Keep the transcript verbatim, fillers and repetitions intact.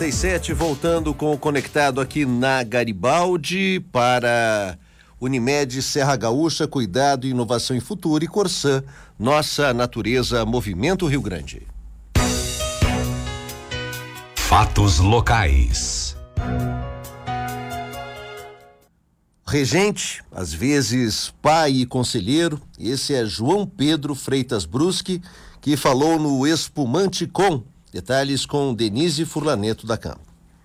sete, voltando com o Conectado aqui na Garibaldi para Unimed Serra Gaúcha, Cuidado, Inovação e Futuro, e Corsã, Nossa Natureza, Movimento Rio Grande. Fatos locais. Regente, às vezes pai e conselheiro, esse é João Pedro Freitas Bruschi, que falou no Espumante Com. Detalhes com Denise Furlaneto da Campo.